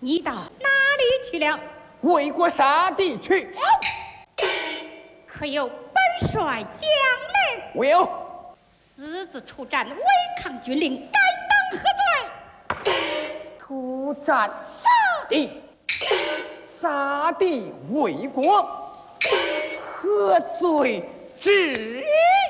你到哪里去了？ 为国杀敌去。 可有本帅将领？ 无有。 私自出战，违抗军令，该当何罪？ 出战杀敌，杀敌为国，何罪之